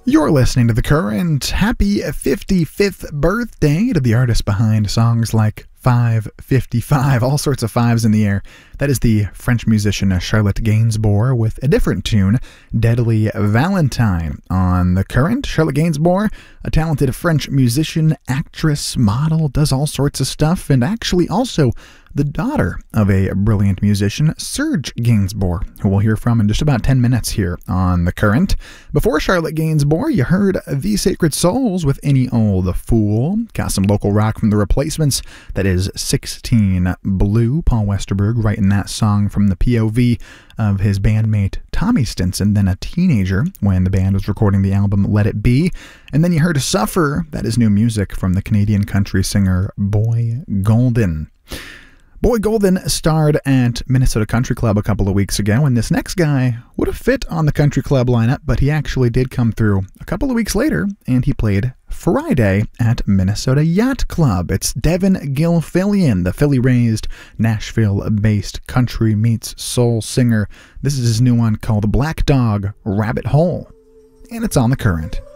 You're listening to The Current. Happy 55th birthday to the artist behind songs like 555, all sorts of fives in the air. That is the French musician Charlotte Gainsbourg with a different tune, Deadly Valentine. On The Current, Charlotte Gainsbourg, a talented French musician, actress, model, does all sorts of stuff, and actually also the daughter of a brilliant musician, Serge Gainsbourg, who we'll hear from in just about 10 minutes here on The Current. Before Charlotte Gainsbourg, you heard The Sacred Souls with Any Old Fool. Got some local rock from The Replacements. That is 16 Blue, Paul Westerberg writing that song from the POV of his bandmate Tommy Stinson, then a teenager when the band was recording the album Let It Be. And then you heard Suffer, that is new music from the Canadian country singer Boy Golden. Boy Golden starred at Minnesota Country Club a couple of weeks ago, and this next guy would have fit on the Country Club lineup, but he actually did come through a couple of weeks later, and he played Friday at Minnesota Yacht Club. It's Devin Gilfillian, the Philly-raised, Nashville-based country meets soul singer. This is his new one called Black Dog Rabbit Hole, and it's on The Current.